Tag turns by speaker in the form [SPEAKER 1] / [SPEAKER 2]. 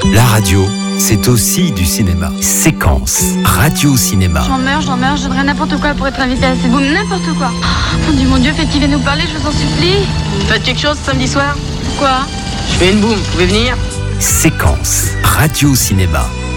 [SPEAKER 1] La radio, c'est aussi du cinéma. Séquence, radio-cinéma.
[SPEAKER 2] J'en meurs, je voudrais n'importe quoi pour être invité à ces booms, n'importe quoi. Mon Dieu, faites qu'il vienne nous parler, je vous en supplie.
[SPEAKER 3] Faites quelque chose samedi soir?
[SPEAKER 2] Quoi?
[SPEAKER 3] Je fais une boum, vous pouvez venir?
[SPEAKER 1] Séquence, radio-cinéma.